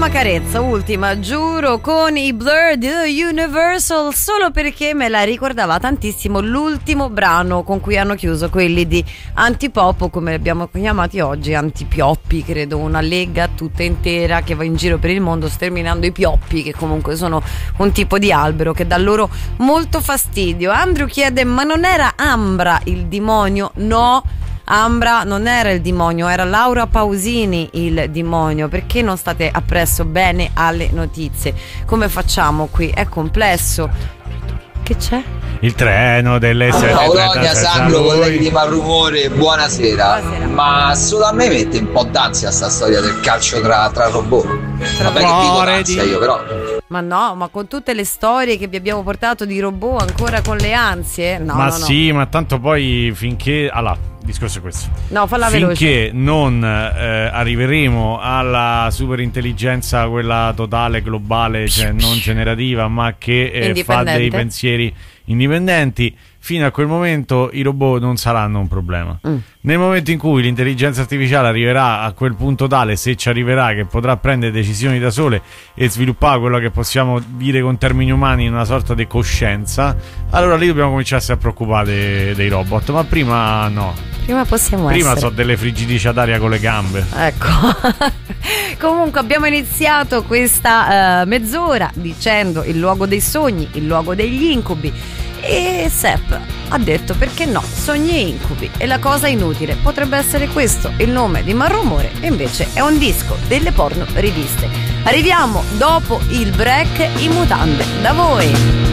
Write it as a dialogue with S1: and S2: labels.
S1: Ultima carezza, ultima, giuro, con i Blur di Universal, solo perché me la ricordava tantissimo l'ultimo brano con cui hanno chiuso quelli di Antipop, o come li abbiamo chiamati oggi, Antipioppi, credo, una lega tutta intera che va in giro per il mondo sterminando i pioppi, che comunque sono un tipo di albero che dà loro molto fastidio. Andrew chiede: ma non era Ambra il demonio? No, Ambra non era il demonio, era Laura Pausini il demonio. Perché non state appresso bene alle notizie? Come facciamo qui? È complesso. Che c'è?
S2: Il treno delle
S3: Polonia, Sandro, colleghi di Malrumore, buonasera. Ma solo a me mette un po' d'ansia sta storia del calcio tra robot. Vabbè, che dico d'ansia io, però.
S1: Ma no, ma con tutte le storie che vi abbiamo portato di robot, ancora con le ansie? No,
S2: ma
S1: no,
S2: sì, ma tanto poi finché... Allora, il discorso è questo.
S1: No, falla veloce.
S2: Finché non arriveremo alla superintelligenza, quella totale, globale, cioè non generativa, ma che fa dei pensieri indipendenti, fino a quel momento i robot non saranno un problema. Nel momento in cui l'intelligenza artificiale arriverà a quel punto tale, se ci arriverà, che potrà prendere decisioni da sole e sviluppare quello che possiamo dire con termini umani una sorta di coscienza, allora lì dobbiamo cominciarsi a preoccupare dei robot. Ma prima no. Prima so delle frigidici ad aria con le gambe.
S1: Ecco. Comunque abbiamo iniziato questa mezz'ora dicendo il luogo dei sogni, il luogo degli incubi, e Sepp ha detto: perché no, sogni e incubi, e la cosa inutile potrebbe essere questo il nome di Malrumore, e invece è un disco delle porno riviste. Arriviamo dopo il break in mutande da voi.